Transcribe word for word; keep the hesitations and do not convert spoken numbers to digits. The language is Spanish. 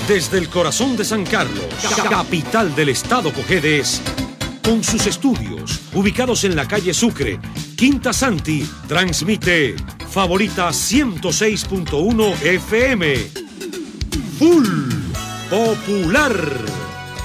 Desde el corazón de San Carlos, capital del estado Cojedes, con sus estudios ubicados en la calle Sucre, Quinta Santi, transmite Favorita ciento seis punto uno F M. Full Popular.